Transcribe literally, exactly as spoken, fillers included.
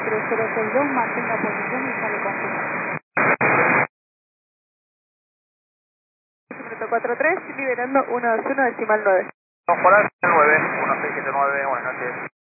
cuatro cero seis dos, mantenga posición y sale confirmado. cuatro tres, liberando uno dos uno decimal nueve. Vamos por nueve, uno seis siete nueve, buenas noches.